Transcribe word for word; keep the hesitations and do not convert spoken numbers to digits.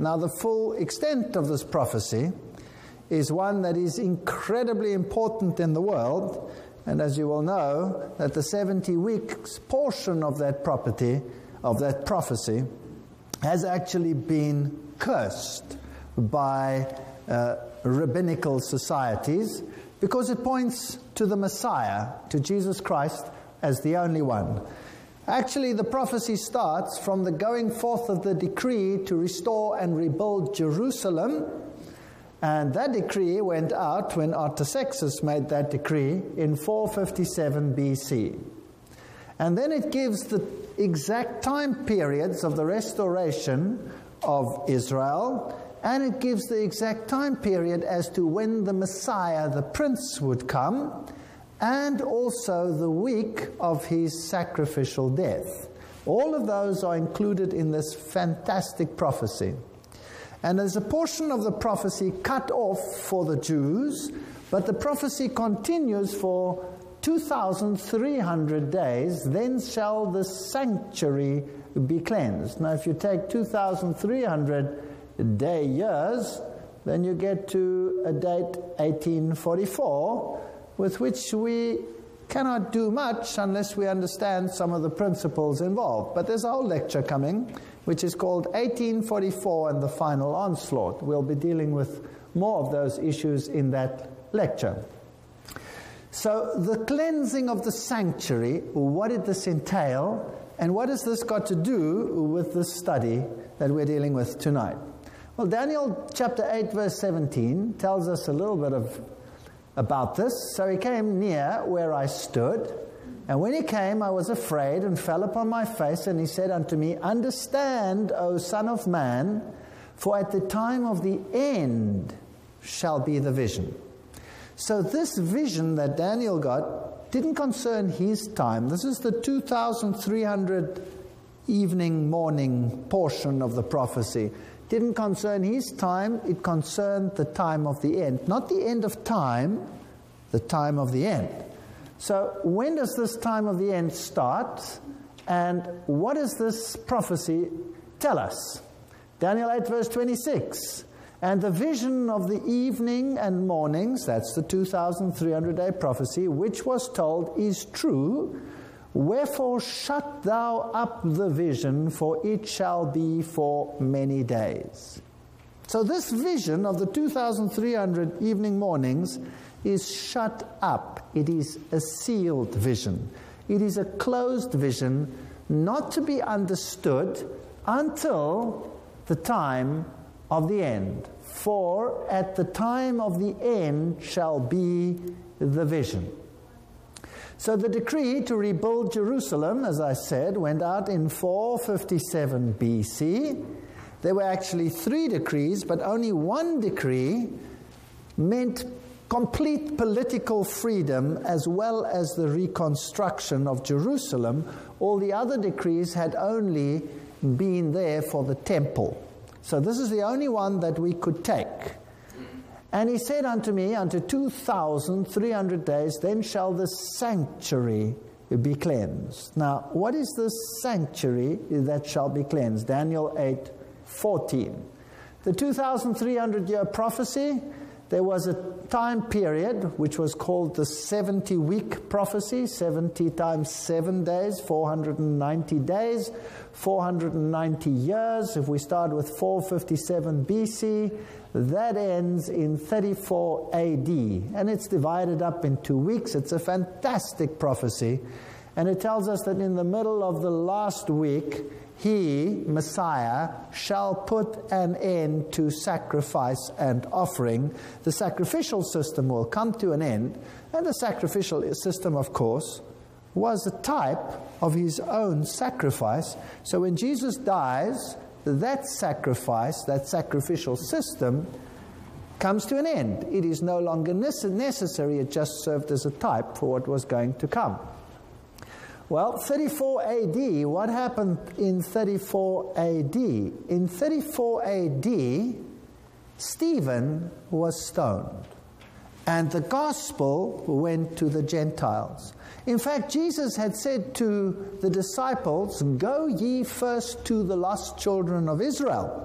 Now, the full extent of this prophecy is one that is incredibly important in the world, and as you will know, that the seventy weeks portion of that property, of that prophecy, has actually been cursed by uh, rabbinical societies, because it points to the Messiah, to Jesus Christ, as the only one. Actually, the prophecy starts from the going forth of the decree to restore and rebuild Jerusalem, and that decree went out when Artaxerxes made that decree in four fifty-seven B C. And then it gives the exact time periods of the restoration of Israel, and it gives the exact time period as to when the Messiah, the Prince, would come, and also the week of his sacrificial death. All of those are included in this fantastic prophecy. And there's a portion of the prophecy cut off for the Jews, but the prophecy continues for two thousand three hundred days. Then shall the sanctuary be cleansed. Now, if you take two thousand three hundred day years, then you get to a date eighteen forty-four, with which we cannot do much unless we understand some of the principles involved. But there's a whole lecture coming, which is called eighteen forty-four and the Final Onslaught. We'll be dealing with more of those issues in that lecture. So the cleansing of the sanctuary, what did this entail, and what has this got to do with the study that we're dealing with tonight? Well, Daniel chapter eight verse seventeen tells us a little bit of about this. So he came near where I stood, and when he came, I was afraid and fell upon my face, and he said unto me, Understand, O Son of Man, for at the time of the end shall be the vision. So this vision that Daniel got didn't concern his time. This is the two thousand three hundred evening, morning portion of the prophecy. Didn't concern his time, it concerned the time of the end. Not the end of time, the time of the end. So when does this time of the end start? And what does this prophecy tell us? Daniel eight verse twenty-six. And the vision of the evening and mornings, that's the two thousand three hundred day prophecy, which was told is true. Wherefore shut thou up the vision, for it shall be for many days. So this vision of the two thousand three hundred evening mornings is shut up. It is a sealed vision. It is a closed vision, not to be understood until the time of the end. For at the time of the end shall be the vision. So the decree to rebuild Jerusalem, as I said, went out in four fifty-seven B C. There were actually three decrees, but only one decree meant complete political freedom as well as the reconstruction of Jerusalem. All the other decrees had only been there for the temple. So this is the only one that we could take. And he said unto me, unto two thousand three hundred days, then shall the sanctuary be cleansed. Now, what is this sanctuary that shall be cleansed? Daniel eight fourteen. The two thousand three hundred year prophecy, there was a time period which was called the seventy week prophecy, seventy times seven days, four hundred ninety days, four hundred ninety years. If we start with four fifty-seven B C, that ends in thirty-four A D, and it's divided up in two weeks. It's a fantastic prophecy, and it tells us that in the middle of the last week, he, Messiah, shall put an end to sacrifice and offering. The sacrificial system will come to an end, and the sacrificial system, of course, was a type of his own sacrifice. So when Jesus dies, that sacrifice, that sacrificial system, comes to an end. It is no longer necessary. It just served as a type for what was going to come. Well, thirty-four A D, what happened in thirty-four A D? In thirty-four A D, Stephen was stoned, and the gospel went to the Gentiles. In fact, Jesus had said to the disciples, go ye first to the lost children of Israel.